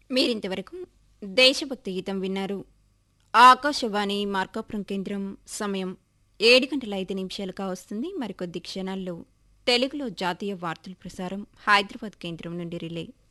మీరింతవరకు దేశభక్తి గీతం విన్నారు. ఆకాశవాణి మార్కాపురం కేంద్రం సమయం 7:05 కావస్తుంది. మరికొద్ది క్షణాల్లో తెలుగులో జాతీయ వార్తలు ప్రసారం హైదరాబాద్ కేంద్రం నుండి రిలే.